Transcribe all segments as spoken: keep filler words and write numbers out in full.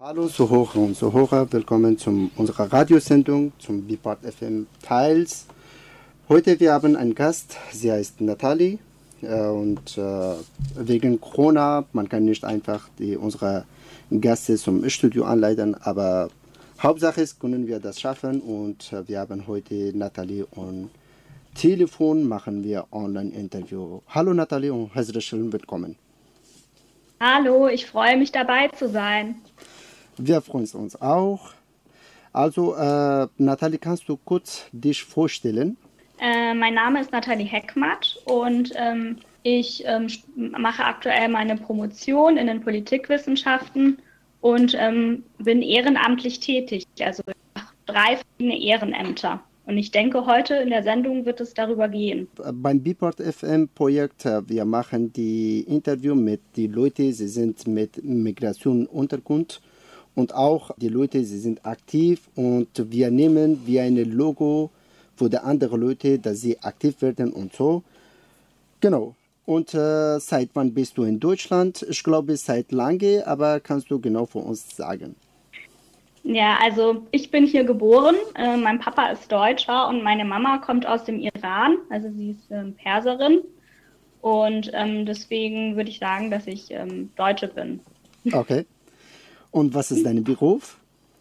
Hallo Zuhörer und Zuhörer, willkommen zu unserer Radiosendung zum Bipart F M Teils. Heute wir haben einen Gast, sie heißt Nathalie äh, und äh, wegen Corona, man kann nicht einfach die, unsere Gäste zum Studio anleiten, aber Hauptsache ist, können wir das schaffen und äh, wir haben heute Nathalie und Telefon machen wir Online-Interview. Hallo Nathalie und herzlich willkommen. Hallo, ich freue mich dabei zu sein. Wir freuen uns auch. Also, äh, Nathalie, kannst du kurz dich vorstellen? Äh, mein Name ist Nathalie Heckmatt und ähm, ich ähm, mache aktuell meine Promotion in den Politikwissenschaften und ähm, bin ehrenamtlich tätig, also drei verschiedene Ehrenämter. Und ich denke, heute in der Sendung wird es darüber gehen. Beim Bipart F M Projekt, wir machen die Interview mit den Leuten, sie sind mit Migration-Untergrund und auch die Leute, sie sind aktiv und wir nehmen wie ein Logo für die anderen Leute, dass sie aktiv werden und so. Genau. Und äh, seit wann bist du in Deutschland? Ich glaube, seit lange, aber kannst du genau für uns sagen? Ja, also ich bin hier geboren. Äh, mein Papa ist Deutscher und meine Mama kommt aus dem Iran. Also sie ist ähm, Perserin. Und ähm, deswegen würde ich sagen, dass ich ähm, Deutsche bin. Okay. Und was ist dein Beruf?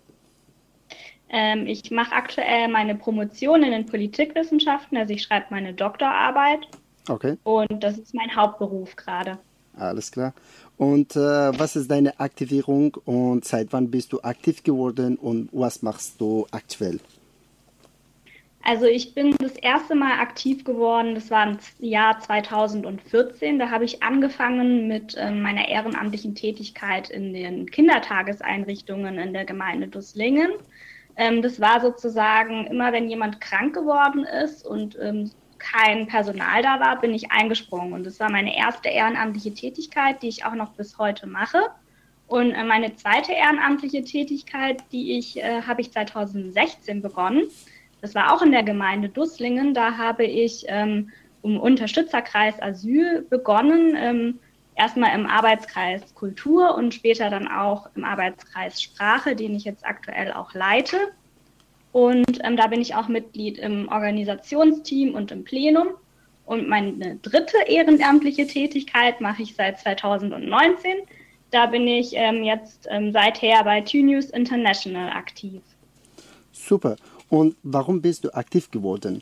Ähm, ich mache aktuell meine Promotion in den Politikwissenschaften. Also ich schreibe meine Doktorarbeit. Okay. Und das ist mein Hauptberuf gerade. Alles klar. Und äh, was ist deine Aktivierung und seit wann bist du aktiv geworden und was machst du aktuell? Also ich bin das erste Mal aktiv geworden, das war im Jahr zweitausendvierzehn. Da habe ich angefangen mit äh, meiner ehrenamtlichen Tätigkeit in den Kindertageseinrichtungen in der Gemeinde Dusslingen. Ähm, das war sozusagen immer, wenn jemand krank geworden ist und ähm, kein Personal da war, bin ich eingesprungen. Und das war meine erste ehrenamtliche Tätigkeit, die ich auch noch bis heute mache. Und äh, meine zweite ehrenamtliche Tätigkeit, die ich, äh, habe ich zweitausendsechzehn begonnen. Das war auch in der Gemeinde Dusslingen. Da habe ich ähm, im Unterstützerkreis Asyl begonnen. Ähm, erstmal im Arbeitskreis Kultur und später dann auch im Arbeitskreis Sprache, den ich jetzt aktuell auch leite. Und ähm, da bin ich auch Mitglied im Organisationsteam und im Plenum. Und meine dritte ehrenamtliche Tätigkeit mache ich seit zweitausendneunzehn. Da bin ich ähm, jetzt ähm, seither bei TUnews International aktiv. Super. Und warum bist du aktiv geworden?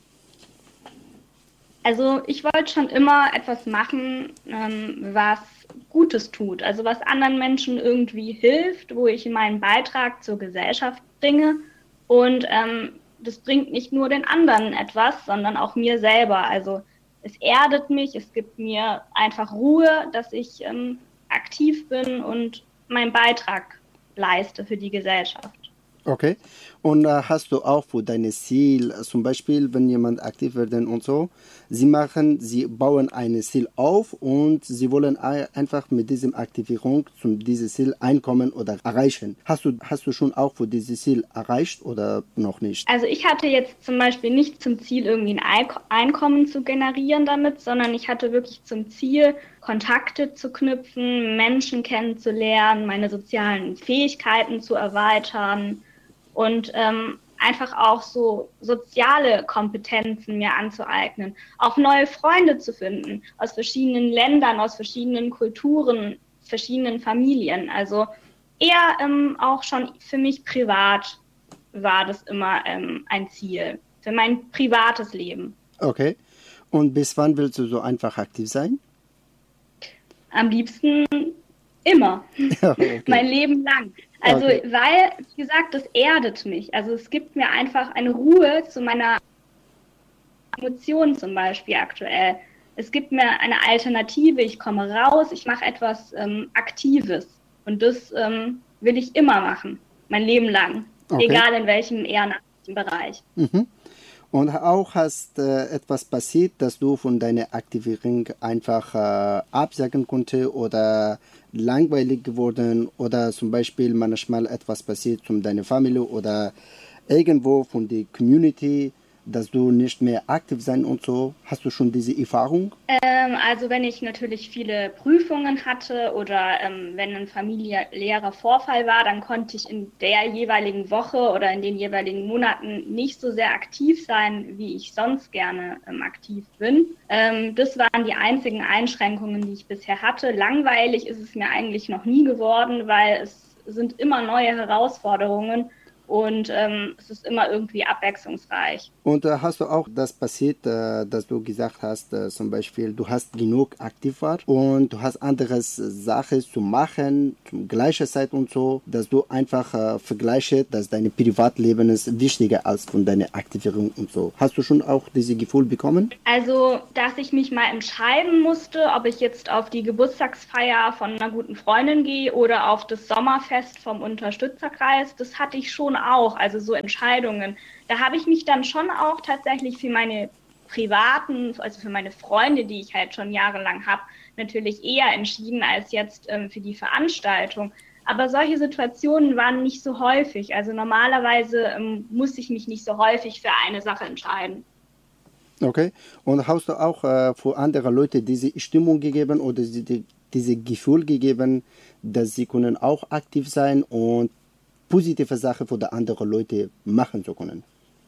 Also ich wollte schon immer etwas machen, ähm, was Gutes tut. Also was anderen Menschen irgendwie hilft, wo ich meinen Beitrag zur Gesellschaft bringe. Und ähm, das bringt nicht nur den anderen etwas, sondern auch mir selber. Also es erdet mich, es gibt mir einfach Ruhe, dass ich ähm, aktiv bin und meinen Beitrag leiste für die Gesellschaft. Okay. Und äh, hast du auch für dein Ziel, zum Beispiel, wenn jemand aktiv werden und so, sie machen, sie bauen ein Ziel auf und sie wollen einfach mit diesem Aktivierung zu diesem Ziel einkommen oder erreichen. Hast du, hast du schon auch für dieses Ziel erreicht oder noch nicht? Also ich hatte jetzt zum Beispiel nicht zum Ziel, irgendwie ein Einkommen zu generieren damit, sondern ich hatte wirklich zum Ziel, Kontakte zu knüpfen, Menschen kennenzulernen, meine sozialen Fähigkeiten zu erweitern und ähm, einfach auch so soziale Kompetenzen mir anzueignen, auch neue Freunde zu finden aus verschiedenen Ländern, aus verschiedenen Kulturen, verschiedenen Familien. Also eher ähm, auch schon für mich privat war das immer ähm, ein Ziel, für mein privates Leben. Okay. Und bis wann willst du so einfach aktiv sein? Am liebsten immer, Okay. mein Leben lang. Also, Okay. weil, wie gesagt, das erdet mich. Also es gibt mir einfach eine Ruhe zu meiner Emotion zum Beispiel aktuell. Es gibt mir eine Alternative, ich komme raus, ich mache etwas ähm, Aktives. Und das ähm, will ich immer machen, mein Leben lang. Okay. Egal in welchem ehrenamtlichen Bereich. Mhm. Und auch hast äh, etwas passiert, dass du von deiner Aktivierung einfach äh, absagen konnte oder langweilig geworden oder zum Beispiel manchmal etwas passiert zu deiner Familie oder irgendwo von der Community. dass du nicht mehr aktiv sein und so? Hast du schon diese Erfahrung? Ähm, also wenn ich natürlich viele Prüfungen hatte oder ähm, wenn ein familiärer Vorfall war, dann konnte ich in der jeweiligen Woche oder in den jeweiligen Monaten nicht so sehr aktiv sein, wie ich sonst gerne ähm, aktiv bin. Ähm, das waren die einzigen Einschränkungen, die ich bisher hatte. Langweilig ist es mir eigentlich noch nie geworden, weil es sind immer neue Herausforderungen. Und ähm, es ist immer irgendwie abwechslungsreich. Und äh, hast du auch das passiert, äh, dass du gesagt hast, äh, zum Beispiel, du hast genug aktiv war und du hast anderes Sachen zu machen, zum gleichen Zeit und so, dass du einfach äh, vergleichst, dass dein Privatleben ist wichtiger als von deiner Aktivierung und so. Hast du schon auch dieses Gefühl bekommen? Also, dass ich mich mal entscheiden musste, ob ich jetzt auf die Geburtstagsfeier von einer guten Freundin gehe oder auf das Sommerfest vom Unterstützerkreis, das hatte ich schon auch, also so Entscheidungen. Da habe ich mich dann schon auch tatsächlich für meine privaten, also für meine Freunde, die ich halt schon jahrelang habe, natürlich eher entschieden als jetzt ähm, für die Veranstaltung. Aber solche Situationen waren nicht so häufig. Also normalerweise ähm, muss ich mich nicht so häufig für eine Sache entscheiden. Okay. Und hast du auch äh, für andere Leute diese Stimmung gegeben oder die, diese Gefühl gegeben, dass sie können auch aktiv sein und positive Sachen für die anderen Leute machen zu können?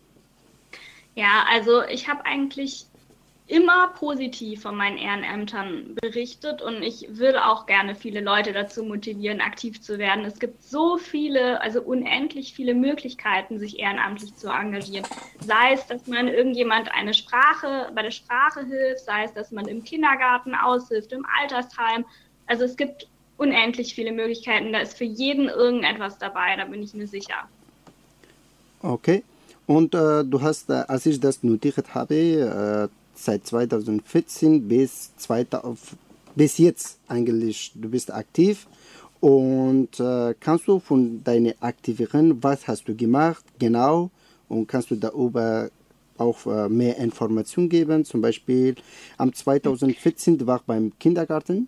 Ja, also ich habe eigentlich immer positiv von meinen Ehrenämtern berichtet und ich würde auch gerne viele Leute dazu motivieren, aktiv zu werden. Es gibt so viele, also unendlich viele Möglichkeiten, sich ehrenamtlich zu engagieren. Sei es, dass man irgendjemand eine Sprache, bei der Sprache hilft, sei es, dass man im Kindergarten aushilft, im Altersheim. Also es gibt unendlich viele Möglichkeiten. Da ist für jeden irgendetwas dabei, da bin ich mir sicher. Okay. Und äh, du hast, äh, als ich das notiert habe, äh, seit zwanzig vierzehn bis, zweitausend, bis jetzt eigentlich, du bist aktiv. Und äh, kannst du von deinen Aktivieren, was hast du gemacht, genau, und kannst du darüber auch äh, mehr Informationen geben? Zum Beispiel am zwanzig vierzehn, du warst beim Kindergarten,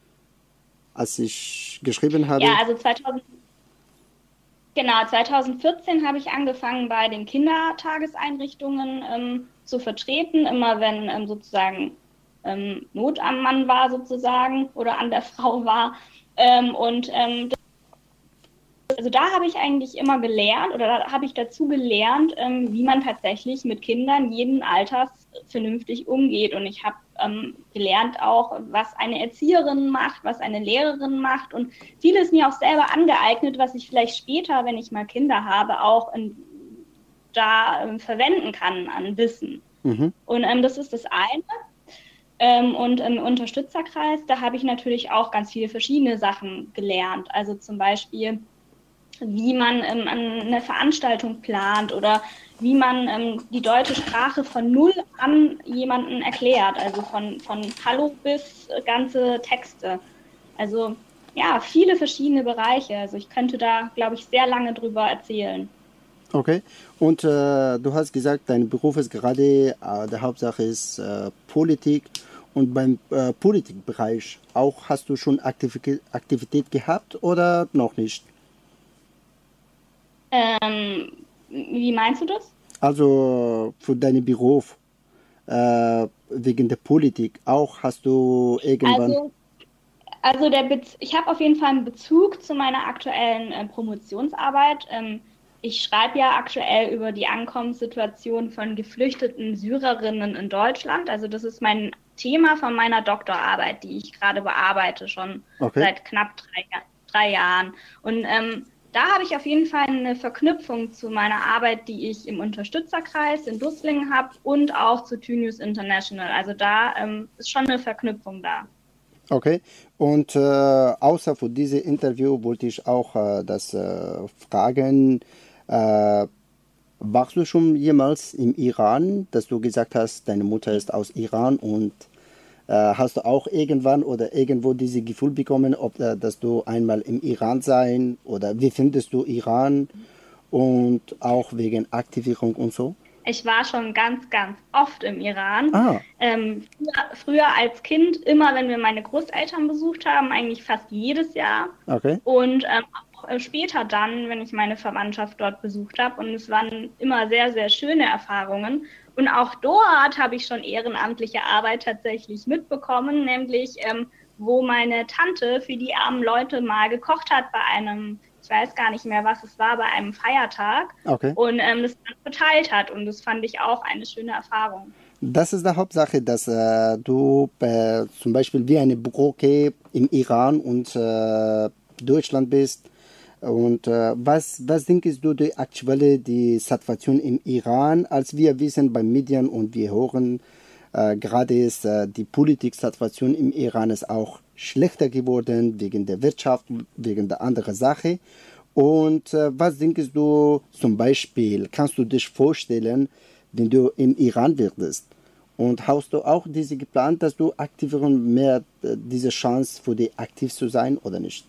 als ich geschrieben Ja, habe. also zweitausend, genau, zwanzig vierzehn habe ich angefangen, bei den Kindertageseinrichtungen ähm, zu vertreten, immer wenn ähm, sozusagen ähm, Not am Mann war sozusagen oder an der Frau war. Ähm, und ähm, also da habe ich eigentlich immer gelernt oder da habe ich dazu gelernt, ähm, wie man tatsächlich mit Kindern jeden Alters vernünftig umgeht. Und ich habe ähm, gelernt auch, was eine Erzieherin macht, was eine Lehrerin macht und vieles mir auch selber angeeignet, was ich vielleicht später, wenn ich mal Kinder habe, auch in, da ähm, verwenden kann an Wissen. Mhm. Und ähm, das ist das eine. Ähm, und im Unterstützerkreis, da habe ich natürlich auch ganz viele verschiedene Sachen gelernt. Also zum Beispiel, wie man ähm, eine Veranstaltung plant oder wie man ähm, die deutsche Sprache von null an jemanden erklärt, also von, von Hallo bis äh, ganze Texte. Also ja, viele verschiedene Bereiche. Also ich könnte da, glaube ich, sehr lange drüber erzählen. Okay. Und äh, du hast gesagt, dein Beruf ist gerade, äh, der Hauptsache ist äh, Politik. Und beim äh, Politikbereich auch hast du schon Aktivität, Aktivität gehabt oder noch nicht? Ähm, wie meinst du das? Also für deinen Beruf, äh, wegen der Politik auch hast du irgendwann. Also Also der Bez ich habe auf jeden Fall einen Bezug zu meiner aktuellen äh, Promotionsarbeit. Ähm, ich schreibe ja aktuell über die Ankommenssituation von geflüchteten Syrerinnen in Deutschland. Also das ist mein Thema von meiner Doktorarbeit, die ich gerade bearbeite, schon Okay. seit knapp drei, drei Jahren. Und ähm, da habe ich auf jeden Fall eine Verknüpfung zu meiner Arbeit, die ich im Unterstützerkreis in Dusslingen habe und auch zu Thynius International. Also da ähm, ist schon eine Verknüpfung da. Okay. Und äh, außer für dieses Interview wollte ich auch äh, das äh, fragen. Äh, Warst du schon jemals im Iran, dass du gesagt hast, deine Mutter ist aus Iran und äh, hast du auch irgendwann oder irgendwo dieses Gefühl bekommen, ob äh, dass du einmal im Iran sein oder wie findest du Iran und auch wegen Aktivierung und so? Ich war schon ganz, ganz oft im Iran. Ah, Ähm, früher, früher als Kind, immer wenn wir meine Großeltern besucht haben, eigentlich fast jedes Jahr. okay. Und ähm, auch auch äh, später dann, wenn ich meine Verwandtschaft dort besucht habe. Und es waren immer sehr, sehr schöne Erfahrungen. Und auch dort habe ich schon ehrenamtliche Arbeit tatsächlich mitbekommen, nämlich ähm, wo meine Tante für die armen Leute mal gekocht hat bei einem, ich weiß gar nicht mehr, was es war, bei einem Feiertag. Okay. Und ähm, das dann verteilt hat. Und das fand ich auch eine schöne Erfahrung. Das ist die Hauptsache, dass äh, du äh, zum Beispiel wie eine Brücke im Iran und äh, Deutschland bist. Und äh, was, was denkst du die aktuelle die Situation im Iran, als wir wissen bei Medien und wir hören, äh, gerade ist äh, die Politik-Situation im Iran ist auch schlechter geworden wegen der Wirtschaft, wegen der anderen Sache. Und äh, was denkst du zum Beispiel, kannst du dich vorstellen, wenn du im Iran wirst? Und hast du auch diese geplant, dass du aktiver und mehr äh, diese Chance für dich aktiv zu sein oder nicht?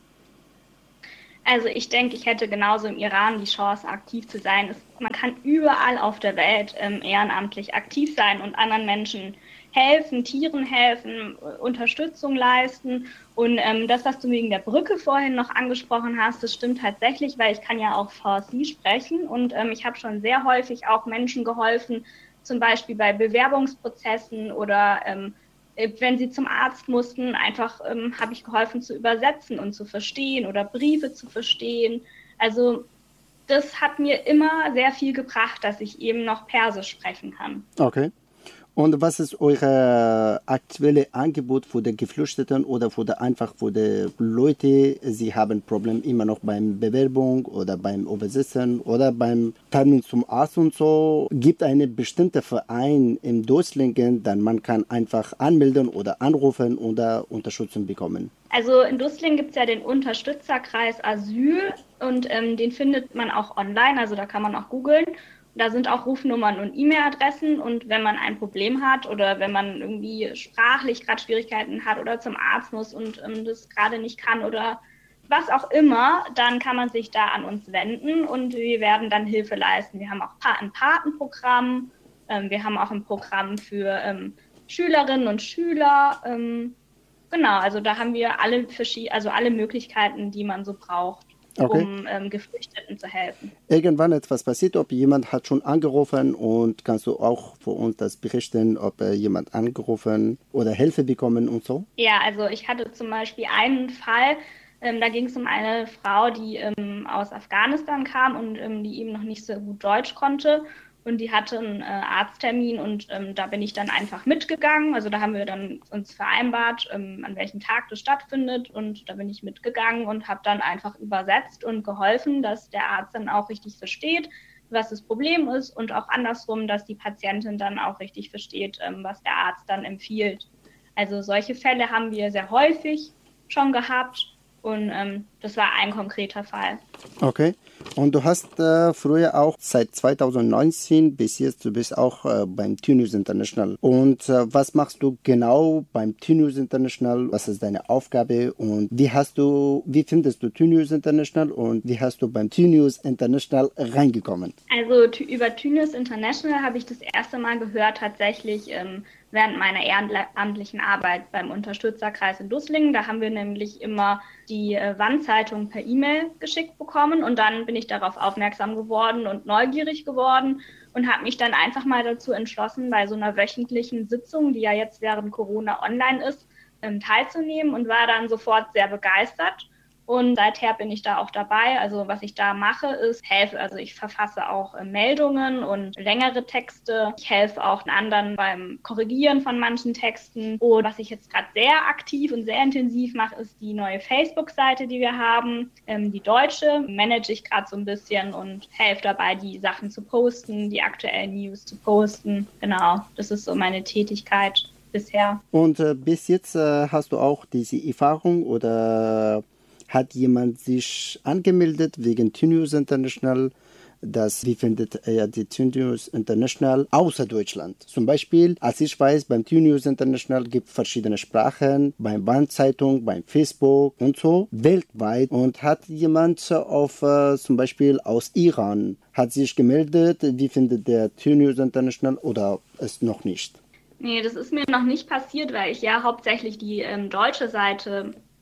Also ich denke, ich hätte genauso im Iran die Chance, aktiv zu sein. Es, man kann überall auf der Welt ähm, ehrenamtlich aktiv sein und anderen Menschen helfen, Tieren helfen, Unterstützung leisten. Und ähm, das, was du wegen der Brücke vorhin noch angesprochen hast, das stimmt tatsächlich, weil ich kann ja auch Farsi sprechen und ähm, ich habe schon sehr häufig auch Menschen geholfen, zum Beispiel bei Bewerbungsprozessen oder ähm, wenn sie zum Arzt mussten, einfach ähm, habe ich geholfen zu übersetzen und zu verstehen oder Briefe zu verstehen. Also das hat mir immer sehr viel gebracht, dass ich eben noch Persisch sprechen kann. Okay. Und was ist euer aktuelles Angebot für die Geflüchteten oder für die, einfach für die Leute, sie haben Probleme immer noch beim Bewerbung oder beim Übersetzen oder beim Termin zum Arzt und so? Gibt einen bestimmten Verein in Döslingen, dann man kann einfach anmelden oder anrufen oder Unterstützung bekommen? Also in Döslingen gibt es ja den Unterstützerkreis Asyl und ähm, den findet man auch online, also da kann man auch googeln. Da sind auch Rufnummern und E-Mail-Adressen und wenn man ein Problem hat oder wenn man irgendwie sprachlich gerade Schwierigkeiten hat oder zum Arzt muss und ähm, das gerade nicht kann oder was auch immer, dann kann man sich da an uns wenden und wir werden dann Hilfe leisten. Wir haben auch ein Patenprogramm, ähm, wir haben auch ein Programm für ähm, Schülerinnen und Schüler. Ähm, genau, also da haben wir alle, also alle Möglichkeiten, die man so braucht. Okay. Um ähm, Geflüchteten zu helfen. Irgendwann etwas passiert, ob jemand hat schon angerufen und kannst du auch für uns das berichten, ob äh, jemand angerufen oder Hilfe bekommen und so? Ja, also ich hatte zum Beispiel einen Fall, ähm, da ging es um eine Frau, die ähm, aus Afghanistan kam und ähm, die eben noch nicht so gut Deutsch konnte. Und die hatte einen äh, Arzttermin und ähm, da bin ich dann einfach mitgegangen. Also da haben wir dann uns vereinbart, ähm, an welchem Tag das stattfindet. Und da bin ich mitgegangen und habe dann einfach übersetzt und geholfen, dass der Arzt dann auch richtig versteht, was das Problem ist. Und auch andersrum, dass die Patientin dann auch richtig versteht, ähm, was der Arzt dann empfiehlt. Also solche Fälle haben wir sehr häufig schon gehabt. Und ähm, das war ein konkreter Fall. Okay. Und du hast äh, früher auch seit zwanzig neunzehn bis jetzt, du bist auch äh, beim TUnews International. Und äh, was machst du genau beim TUnews International? Was ist deine Aufgabe? Und wie hast du, wie findest du TUnews International und wie hast du beim TUnews International reingekommen? Also über TUnews International habe ich das erste Mal gehört tatsächlich ähm, während meiner ehrenamtlichen Arbeit beim Unterstützerkreis in Döslingen. Da haben wir nämlich immer die äh, Wandzeitung per E-Mail geschickt bekommen und dann bin ich darauf aufmerksam geworden und neugierig geworden und habe mich dann einfach mal dazu entschlossen, bei so einer wöchentlichen Sitzung, die ja jetzt während Corona online ist, ähm, teilzunehmen und war dann sofort sehr begeistert. Und seither bin ich da auch dabei. Also was ich da mache, ist helfe. Also ich verfasse auch äh, Meldungen und längere Texte. Ich helfe auch anderen beim Korrigieren von manchen Texten. Und was ich jetzt gerade sehr aktiv und sehr intensiv mache, ist die neue Facebook-Seite, die wir haben. Ähm, die deutsche manage ich gerade so ein bisschen und helfe dabei, die Sachen zu posten, die aktuellen News zu posten. Genau, das ist so meine Tätigkeit bisher. Und äh, bis jetzt äh, hast du auch diese Erfahrung oder hat jemand sich angemeldet wegen TUnews International? Das, wie findet er die TUnews International außer Deutschland? Zum Beispiel, als ich weiß, beim TUnews International gibt es verschiedene Sprachen, beim Wandzeitung, beim Facebook und so, weltweit. Und hat jemand auf, äh, zum Beispiel aus Iran, hat sich gemeldet, wie findet der TUnews International oder ist noch nicht? Nee, das ist mir noch nicht passiert, weil ich ja hauptsächlich die ähm, deutsche Seite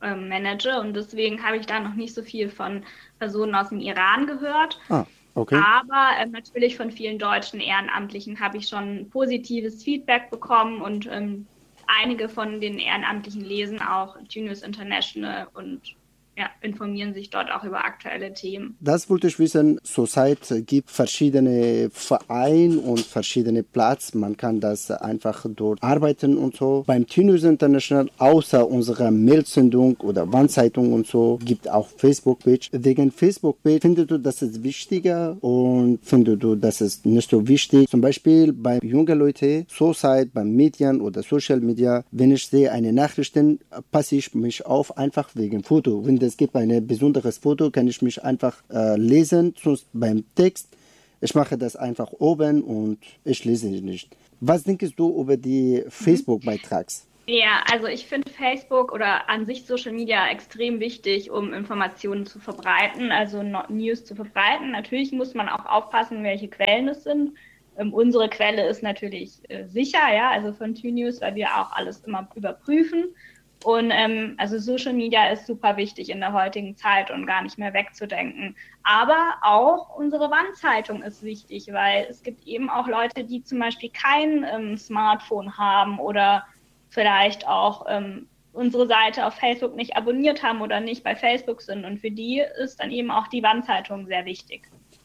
äh, manage. Und deswegen habe ich da noch nicht so viel von Personen aus dem Iran gehört. Ah, okay. Aber äh, natürlich von vielen deutschen Ehrenamtlichen habe ich schon positives Feedback bekommen und ähm, einige von den Ehrenamtlichen lesen auch Tunius International und ja, informieren sich dort auch über aktuelle Themen. Das wollte ich wissen. Zurzeit gibt verschiedene Vereine und verschiedene Plätze. Man kann das einfach dort arbeiten und so. Beim Tunius International, außer unserer Mailsendung oder Wandzeitung und so, gibt auch Facebook-Page. Wegen Facebook-Page findest du, das ist wichtiger und findest du, das ist nicht so wichtig. Zum Beispiel bei jungen Leuten, zurzeit beim Medien oder Social Media, wenn ich sehe eine Nachrichten, passe ich mich auf, einfach wegen Foto. Wenn es gibt ein besonderes Foto, kann ich mich einfach äh, lesen, sonst beim Text. Ich mache das einfach oben und ich lese nicht. Was denkst du über die Facebook-Beitrags? Ja, also ich finde Facebook oder an sich Social Media extrem wichtig, um Informationen zu verbreiten, also News zu verbreiten. Natürlich muss man auch aufpassen, welche Quellen es sind. Ähm, unsere Quelle ist natürlich äh, sicher, ja, also von Tunius, weil wir auch alles immer überprüfen. Und ähm, also Social Media ist super wichtig in der heutigen Zeit und gar nicht mehr wegzudenken. Aber auch unsere Wandzeitung ist wichtig, weil es gibt eben auch Leute, die zum Beispiel kein ähm, Smartphone haben oder vielleicht auch ähm, unsere Seite auf Facebook nicht abonniert haben oder nicht bei Facebook sind. Und für die ist dann eben auch die Wandzeitung sehr wichtig.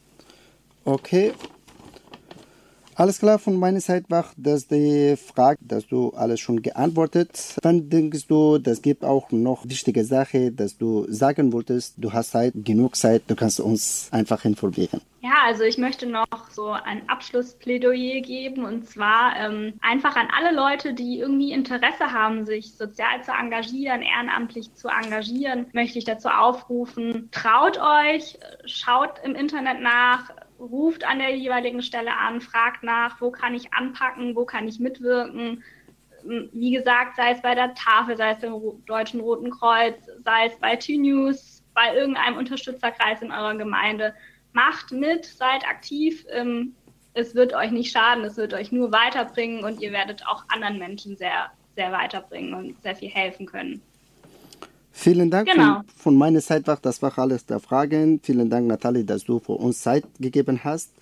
Okay. Alles klar, von meiner Seite war das die Frage, dass du alles schon geantwortet. Wann denkst du, das gibt auch noch wichtige Sache, dass du sagen wolltest, du hast Zeit, genug Zeit, du kannst uns einfach informieren. Ja, also ich möchte noch so ein Abschlussplädoyer geben und zwar ähm, einfach an alle Leute, die irgendwie Interesse haben, sich sozial zu engagieren, ehrenamtlich zu engagieren, möchte ich dazu aufrufen, traut euch, schaut im Internet nach, ruft an der jeweiligen Stelle an, fragt nach, wo kann ich anpacken, wo kann ich mitwirken. Wie gesagt, sei es bei der Tafel, sei es beim Deutschen Roten Kreuz, sei es bei Tunius, bei irgendeinem Unterstützerkreis in eurer Gemeinde. Macht mit, seid aktiv. Es wird euch nicht schaden, es wird euch nur weiterbringen und ihr werdet auch anderen Menschen sehr, sehr weiterbringen und sehr viel helfen können. Vielen Dank. Genau. Von, von meiner Seite war das war alles der Fragen. Vielen Dank, Nathalie, dass du für uns Zeit gegeben hast.